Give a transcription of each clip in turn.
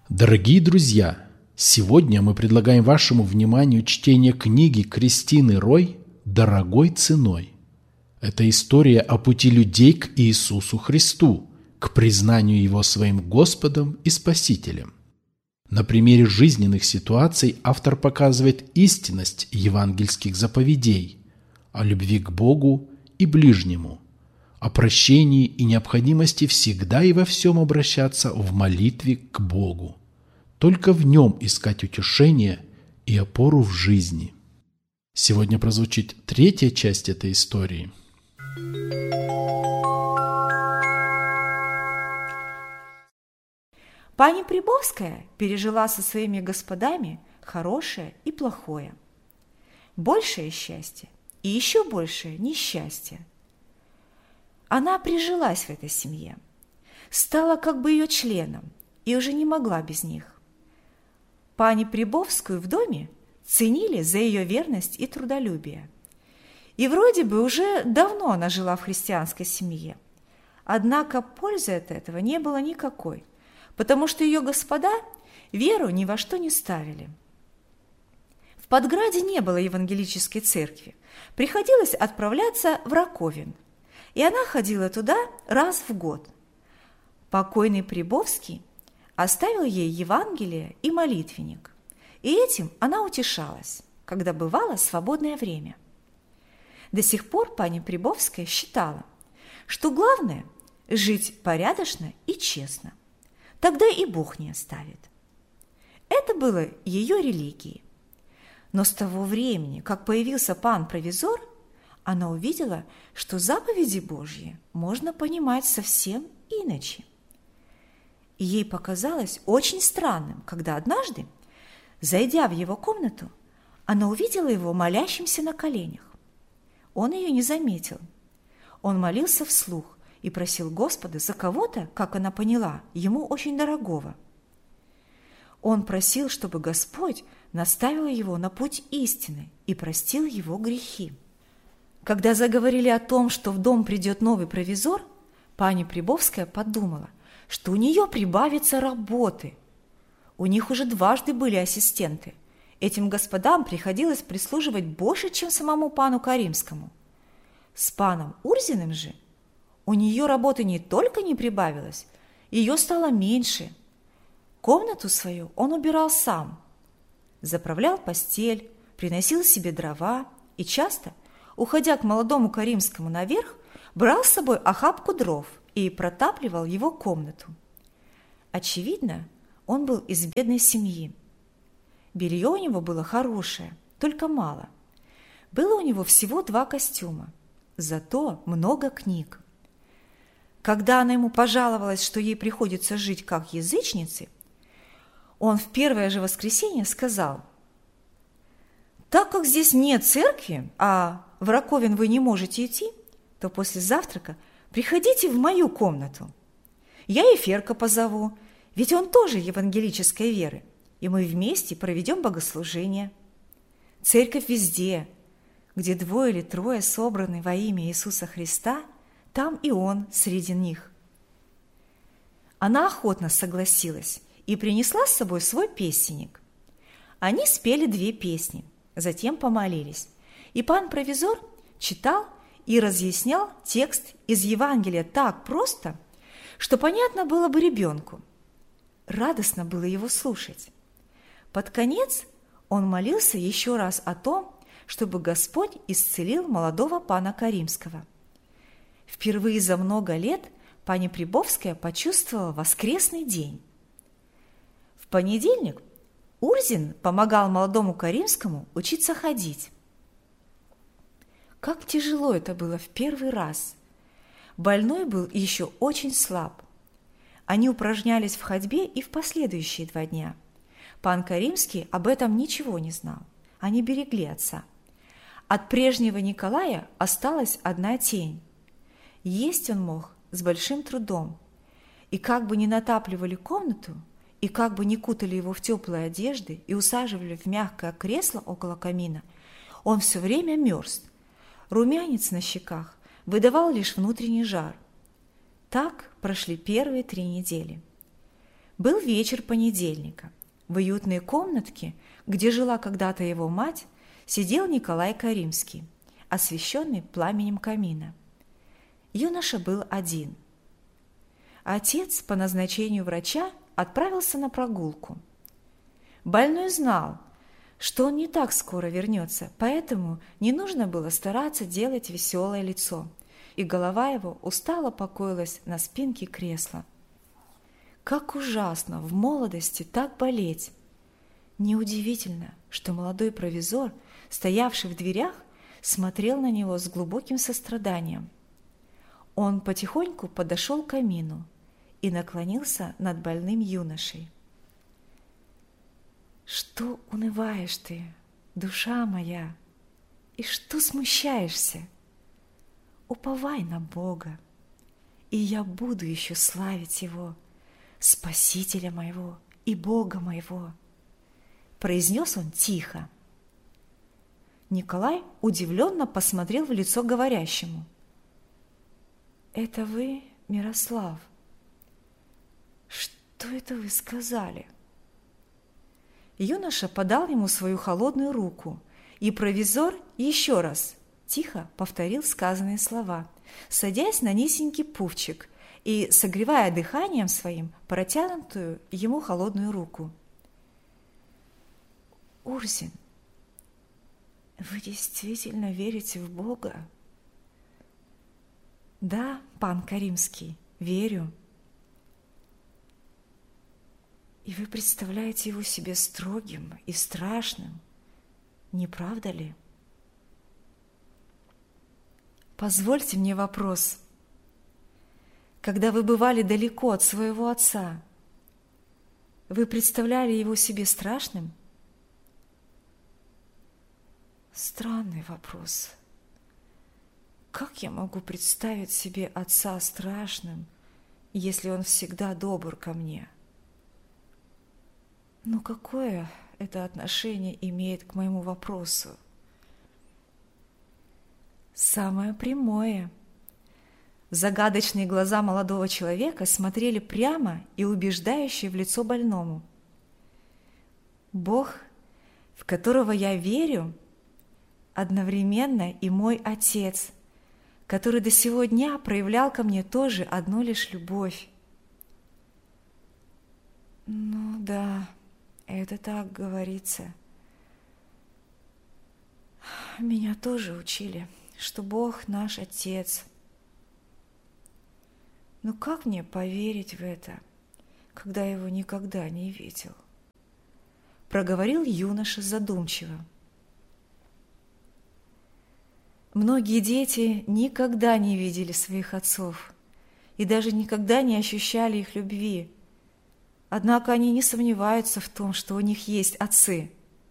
Дорогие друзья, сегодня мы предлагаем вашему вниманию чтение книги Кристины Рой «Дорогой ценой». Это история о пути людей к Иисусу Христу, к признанию Его своим Господом и Спасителем. На примере жизненных ситуаций автор показывает истинность евангельских заповедей о любви к Богу и ближнему, о прощении и необходимости всегда и во всем обращаться в молитве к Богу. Только в Нем искать утешение и опору в жизни. Сегодня прозвучит третья часть этой истории. Пани Прибовская пережила со своими господами хорошее и плохое. Большее счастье и еще большее несчастье. Она прижилась в этой семье, стала как бы ее членом и уже не могла без них. Пани Прибовскую в доме ценили за ее верность и трудолюбие. И вроде бы уже давно она жила в христианской семье. Однако пользы от этого не было никакой, потому что ее господа веру ни во что не ставили. В Подграде не было евангелической церкви, приходилось отправляться в Раковин, и она ходила туда раз в год. Покойный Прибовский оставил ей Евангелие и молитвенник, и этим она утешалась, когда бывало свободное время. До сих пор пани Прибовская считала, что главное – жить порядочно и честно, тогда и Бог не оставит. Это было ее религией. Но с того времени, как появился пан-провизор, она увидела, что заповеди Божьи можно понимать совсем иначе. И ей показалось очень странным, когда однажды, зайдя в его комнату, она увидела его молящимся на коленях. Он ее не заметил. Он молился вслух и просил Господа за кого-то, как она поняла, ему очень дорогого. Он просил, чтобы Господь наставил его на путь истины и простил его грехи. Когда заговорили о том, что в дом придет новый провизор, пани Прибовская подумала, что у нее прибавится работы. У них уже дважды были ассистенты. Этим господам приходилось прислуживать больше, чем самому пану Каримскому. С паном Урзиным же у нее работы не только не прибавилось, ее стало меньше. Комнату свою он убирал сам, заправлял постель, приносил себе дрова и часто, уходя к молодому Каримскому наверх, брал с собой охапку дров и протапливал его комнату. Очевидно, он был из бедной семьи. Белье у него было хорошее, только мало. Было у него всего 2 костюма, зато много книг. Когда она ему пожаловалась, что ей приходится жить как язычнице, он в первое же воскресенье сказал: «Так как здесь нет церкви, а в Раковин вы не можете идти, то после завтрака приходите в мою комнату. Я и Ферка позову, ведь он тоже евангелической веры, и мы вместе проведем богослужение. Церковь везде, где 2 или 3 собраны во имя Иисуса Христа, там и он среди них». Она охотно согласилась и принесла с собой свой песенник. Они спели 2 песни, затем помолились, и пан-провизор читал и разъяснял текст из Евангелия так просто, что понятно было бы ребенку. Радостно было его слушать. Под конец он молился еще раз о том, чтобы Господь исцелил молодого пана Каримского. Впервые за много лет пани Прибовская почувствовала воскресный день. В понедельник Урзин помогал молодому Каримскому учиться ходить. Как тяжело это было в первый раз. Больной был еще очень слаб. Они упражнялись в ходьбе и в последующие 2 дня. Пан Каримский об этом ничего не знал. Они берегли отца. От прежнего Николая осталась одна тень. Есть он мог с большим трудом. И как бы ни натапливали комнату, и как бы ни кутали его в теплые одежды и усаживали в мягкое кресло около камина, он все время мерз. Румянец на щеках выдавал лишь внутренний жар. Так прошли первые 3 недели. Был вечер понедельника. В уютной комнатке, где жила когда-то его мать, сидел Николай Каримский, освещенный пламенем камина. Юноша был один. Отец по назначению врача отправился на прогулку. Больной знал, что он не так скоро вернется, поэтому не нужно было стараться делать веселое лицо, и голова его устало покоилась на спинке кресла. Как ужасно в молодости так болеть! Неудивительно, что молодой провизор, стоявший в дверях, смотрел на него с глубоким состраданием. Он потихоньку подошел к камину и наклонился над больным юношей. «Что унываешь ты, душа моя, и что смущаешься? Уповай на Бога, и я буду еще славить Его, Спасителя моего и Бога моего», – произнес он тихо. Николай удивленно посмотрел в лицо говорящему. «Это вы, Мирослав? Что это вы сказали?» Юноша подал ему свою холодную руку, и провизор еще раз тихо повторил сказанные слова, садясь на низенький пуфчик и согревая дыханием своим протянутую ему холодную руку. «Урзин, вы действительно верите в Бога?» «Да, пан Каримский, верю». «И вы представляете его себе строгим и страшным, не правда ли?» «Позвольте мне вопрос. Когда вы бывали далеко от своего отца, вы представляли его себе страшным?» «Странный вопрос. Как я могу представить себе отца страшным, если он всегда добр ко мне? Но какое это отношение имеет к моему вопросу?» «Самое прямое». Загадочные глаза молодого человека смотрели прямо и убеждающе в лицо больному. «Бог, в которого я верю, одновременно и мой Отец, который до сего дня проявлял ко мне тоже одну лишь любовь». «Ну да, это так говорится. Меня тоже учили, что Бог наш Отец. Но как мне поверить в это, когда я его никогда не видел?» Проговорил юноша задумчиво. Многие дети никогда не видели своих отцов и даже никогда не ощущали их любви. Однако они не сомневаются в том, что у них есть отцы.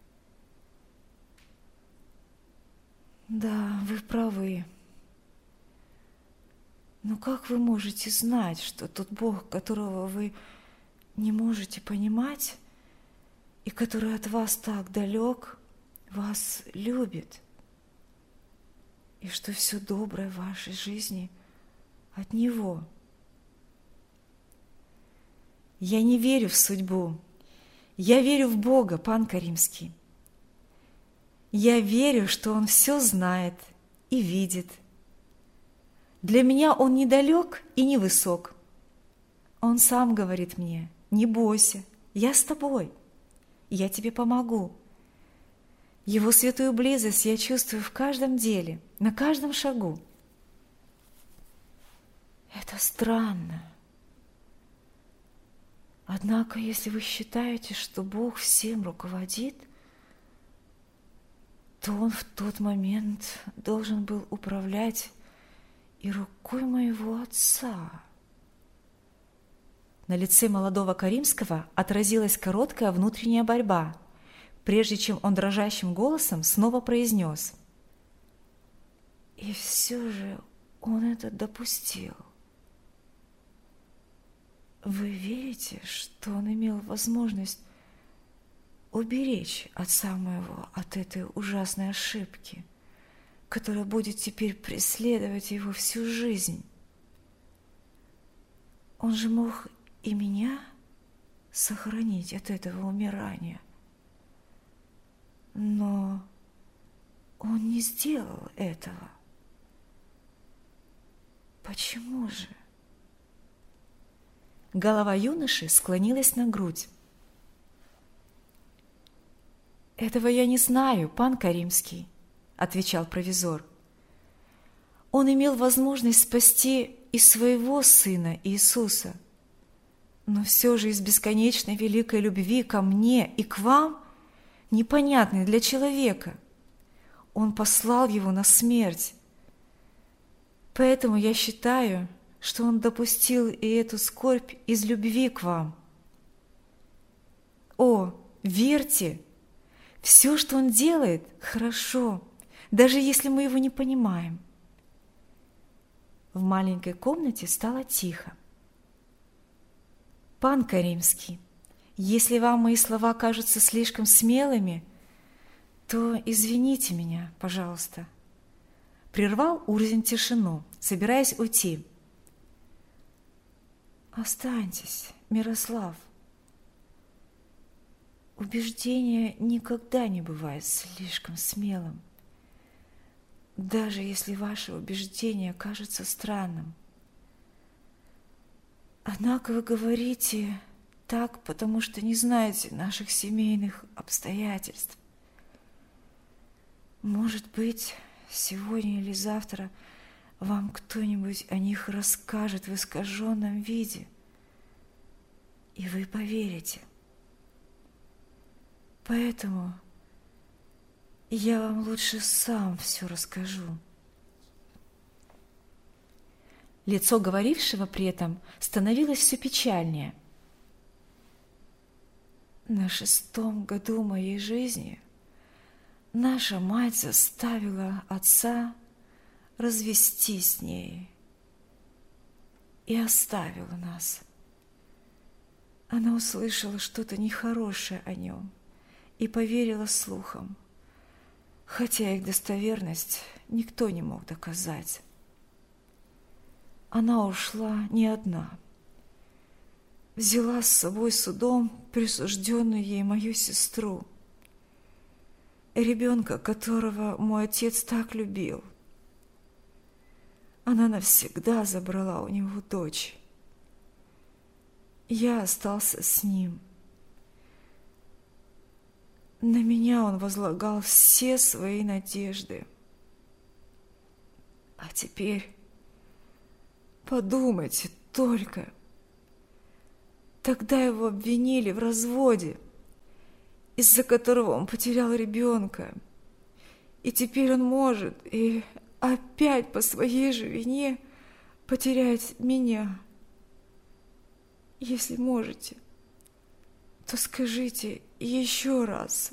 «Да, вы правы. Но как вы можете знать, что тот Бог, которого вы не можете понимать и который от вас так далек, вас любит, и что все доброе в вашей жизни от Него?» «Я не верю в судьбу. Я верю в Бога, пан Каримский. Я верю, что Он все знает и видит. Для меня Он недалек и невысок. Он сам говорит мне: не бойся, я с тобой, я тебе помогу. Его святую близость я чувствую в каждом деле, на каждом шагу». «Это странно. Однако, если вы считаете, что Бог всем руководит, то Он в тот момент должен был управлять и рукой моего отца». На лице молодого Каримского отразилась короткая внутренняя борьба, прежде чем он дрожащим голосом снова произнес: «И все же он это допустил. Вы верите, что он имел возможность уберечь отца моего от этой ужасной ошибки, которая будет теперь преследовать его всю жизнь? Он же мог и меня сохранить от этого умирания. Но он не сделал этого. Почему же? Голова юноши склонилась на грудь. «Этого я не знаю, пан Каримский», – отвечал провизор. «Он имел возможность спасти и своего сына Иисуса, но все же из бесконечной великой любви ко мне и к вам, непонятной для человека, Он послал его на смерть. Поэтому я считаю, что Он допустил и эту скорбь из любви к вам. О, верьте! Все, что Он делает, хорошо, даже если мы его не понимаем». В маленькой комнате стало тихо. «Пан Каримский, если вам мои слова кажутся слишком смелыми, то извините меня, пожалуйста», – прервал Урзин тишину, собираясь уйти. «Останьтесь, Мирослав. Убеждение никогда не бывает слишком смелым, даже если ваше убеждение кажется странным. Однако вы говорите так, потому что не знаете наших семейных обстоятельств. Может быть, сегодня или завтра вам кто-нибудь о них расскажет в искаженном виде, и вы поверите. Поэтому я вам лучше сам все расскажу». Лицо говорившего при этом становилось все печальнее. «На 6-м году моей жизни наша мать заставила отца развестись с ней и оставила нас. Она услышала что-то нехорошее о нем и поверила слухам, хотя их достоверность никто не мог доказать. Она ушла не одна. Взяла с собой судом присужденную ей мою сестру, ребенка, которого мой отец так любил. Она навсегда забрала у него дочь. Я остался с ним. На меня он возлагал все свои надежды. А теперь подумайте только. Тогда его обвинили в разводе, из-за которого он потерял ребенка. И теперь он может и опять по своей же вине потерять меня. Если можете, то скажите еще раз,